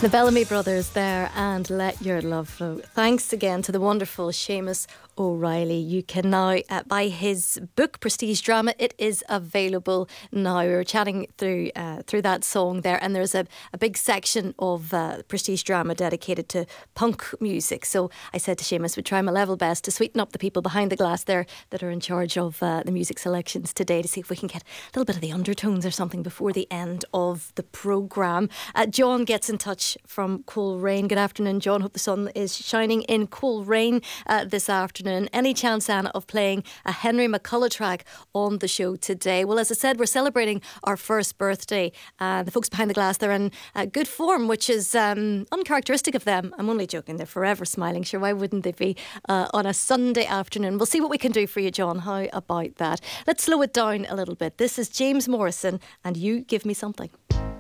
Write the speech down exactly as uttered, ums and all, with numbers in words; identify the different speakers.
Speaker 1: The Bellamy Brothers there and Let Your Love Flow. Thanks again to the wonderful Seamus O'Reilly. You can now uh, buy his book Prestige Drama. It is available now. We were chatting through uh, through that song there, and there's a, a big section of uh, Prestige Drama dedicated to punk music. So I said to Seamus we'd try my level best to sweeten up the people behind the glass there that are in charge of uh, the music selections today, to see if we can get a little bit of the undertones or something before the end of the programme. Uh, John gets in touch from Coleraine. Good afternoon, John. Hope the sun is shining in Coleraine uh, this afternoon. Any chance, Anna, of playing a Henry McCullough track on the show today? Well, as I said, we're celebrating our first birthday. Uh, the folks behind the glass, they're in uh, good form, which is um, uncharacteristic of them. I'm only joking. They're forever smiling. Sure, why wouldn't they be uh, on a Sunday afternoon? We'll see what we can do for you, John. How about that? Let's slow it down a little bit. This is James Morrison and You Give Me Something.